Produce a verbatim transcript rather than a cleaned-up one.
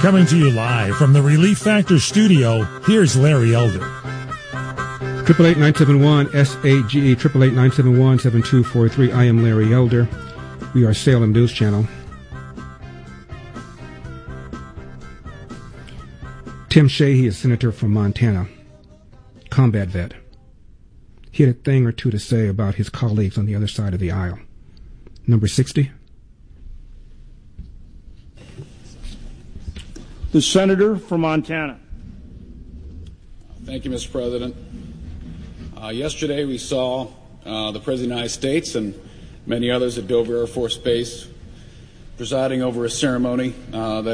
Coming to you live from the Relief Factor studio, here's Larry Elder. Triple eight nine seven one S A G E triple eight nine seven one seven two four three. I am Larry Elder. We are Salem News Channel. Tim Sheehy is senator from Montana, combat vet. He had a thing or two to say about his colleagues on the other side of the aisle. Number sixty. The senator from Montana. Thank you, Mister President. Uh, yesterday we saw uh, the President of the United States and many others at Dover Air Force Base presiding over a ceremony uh, that